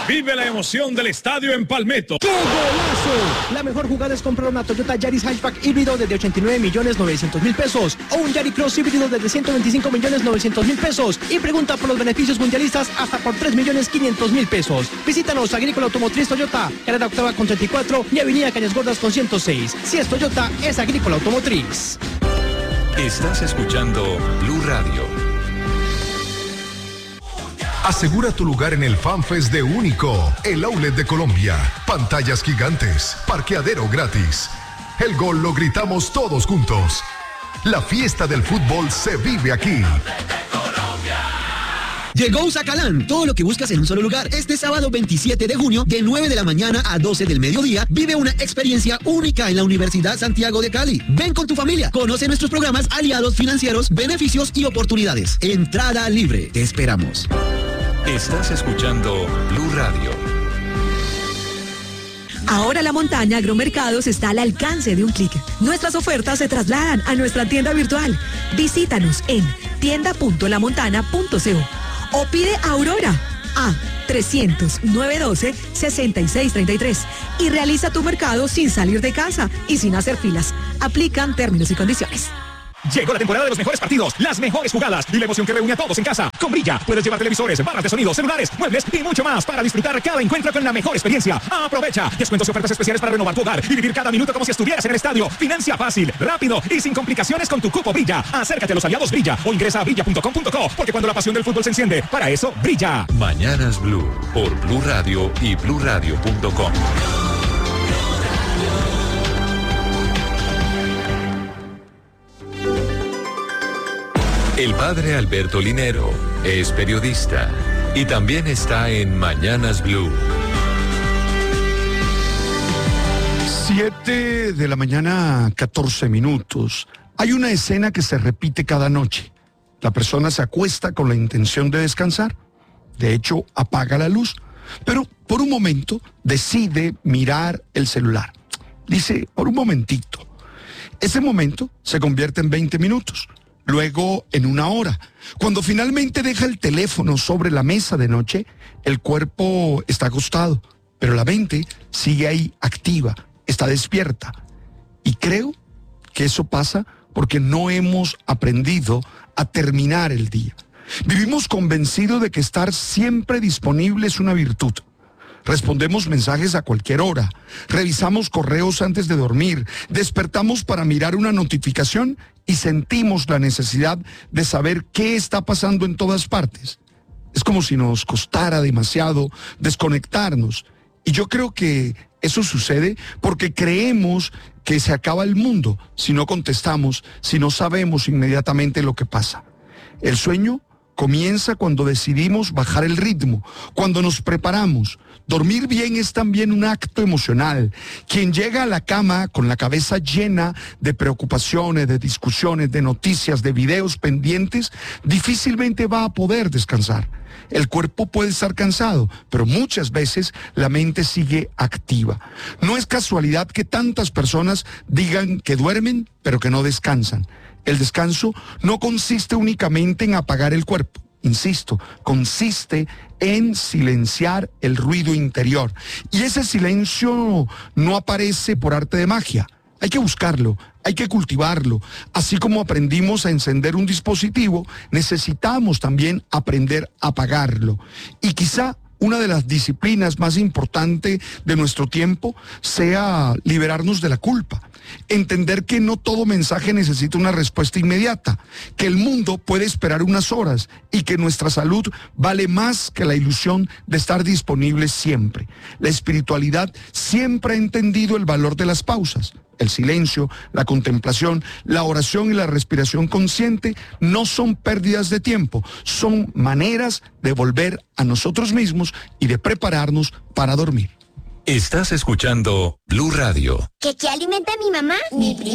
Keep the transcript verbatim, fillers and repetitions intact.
Vive la emoción del estadio en Palmetto. ¡Qué golazo! La mejor jugada es comprar una Toyota Yaris Hatchback híbrido desde ochenta y nueve millones novecientos mil pesos o un Yaris Cross híbrido desde ciento veinticinco millones novecientos mil pesos y pregunta por los beneficios mundialistas hasta por tres millones quinientos mil pesos. Visítanos Agrícola Automotriz Toyota, carrera octava con treinta y cuatro y avenida Cañas Gordas con ciento seis. Si es Toyota, es Agrícola Automotriz. Estás escuchando Blue Radio. Asegura tu lugar en el FanFest de Único, el outlet de Colombia. Pantallas gigantes, parqueadero gratis. El gol lo gritamos todos juntos. La fiesta del fútbol se vive aquí. Llegó Zacalán, todo lo que buscas en un solo lugar. Este sábado veintisiete de junio, de nueve de la mañana a doce del mediodía, vive una experiencia única en la Universidad Santiago de Cali. Ven con tu familia, conoce nuestros programas, aliados financieros, beneficios y oportunidades. Entrada libre, te esperamos. Estás escuchando Blue Radio. Ahora la montaña Agromercados está al alcance de un clic. Nuestras ofertas se trasladan a nuestra tienda virtual. Visítanos en tienda punto la montana punto co o pide a Aurora a trescientos, novecientos doce, sesenta y seis treinta y tres y realiza tu mercado sin salir de casa y sin hacer filas. Aplican términos y condiciones. Llegó la temporada de los mejores partidos, las mejores jugadas y la emoción que reúne a todos en casa. Con Brilla puedes llevar televisores, barras de sonido, celulares, muebles y mucho más para disfrutar cada encuentro con la mejor experiencia. Aprovecha descuentos y ofertas especiales para renovar tu hogar y vivir cada minuto como si estuvieras en el estadio. Financia fácil, rápido y sin complicaciones con tu cupo Brilla. Acércate a los aliados Brilla o ingresa a brilla punto com punto co porque cuando la pasión del fútbol se enciende, para eso brilla. Mañanas Blue por Blue Radio y blue radio punto com. El padre Alberto Linero es periodista y también está en Mañanas Blue. Siete de la mañana, catorce minutos. Hay una escena que se repite cada noche. La persona se acuesta con la intención de descansar. De hecho, apaga la luz. Pero por un momento decide mirar el celular. Dice, por un momentito. Ese momento se convierte en veinte minutos. Luego en una hora. Cuando finalmente deja el teléfono sobre la mesa de noche, el cuerpo está acostado, pero la mente sigue ahí activa, está despierta. Y creo que eso pasa porque no hemos aprendido a terminar el día. Vivimos convencidos de que estar siempre disponible es una virtud. Respondemos mensajes a cualquier hora, revisamos correos antes de dormir, despertamos para mirar una notificación y sentimos la necesidad de saber qué está pasando en todas partes. Es como si nos costara demasiado desconectarnos. Y yo creo que eso sucede porque creemos que se acaba el mundo si no contestamos, si no sabemos inmediatamente lo que pasa. El sueño comienza cuando decidimos bajar el ritmo, cuando nos preparamos. Dormir bien es también un acto emocional. Quien llega a la cama con la cabeza llena de preocupaciones, de discusiones, de noticias, de videos pendientes, difícilmente va a poder descansar. El cuerpo puede estar cansado, pero muchas veces la mente sigue activa. No es casualidad que tantas personas digan que duermen, pero que no descansan. El descanso no consiste únicamente en apagar el cuerpo. Insisto, consiste en silenciar el ruido interior. Y ese silencio no aparece por arte de magia. Hay que buscarlo, hay que cultivarlo. Así como aprendimos a encender un dispositivo, necesitamos también aprender a apagarlo. Y quizá una de las disciplinas más importantes de nuestro tiempo sea liberarnos de la culpa. Entender que no todo mensaje necesita una respuesta inmediata, que el mundo puede esperar unas horas y que nuestra salud vale más que la ilusión de estar disponible siempre. La espiritualidad siempre ha entendido el valor de las pausas. El silencio, la contemplación, la oración y la respiración consciente no son pérdidas de tiempo, son maneras de volver a nosotros mismos y de prepararnos para dormir. Estás escuchando Blue Radio. ¿Qué, qué alimenta a mi mamá? Mi prima.